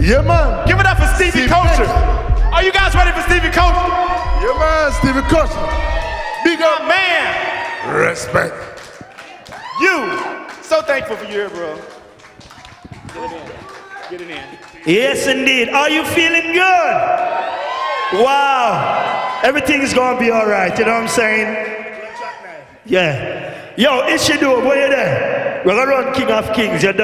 Yeah, man. Give it up for Stevie Culture. Are you guys ready for Stevie Culture? Yeah, man, Stevie Culture. Big up, man. Respect. You. So thankful for you here, bro. Get it in. Get it in. Yes, indeed. Are you feeling good? Wow. Everything's gonna be all right. You know what I'm saying? Yeah. Yo, Ishidoo, where you there? We're gonna run King of Kings. You're done.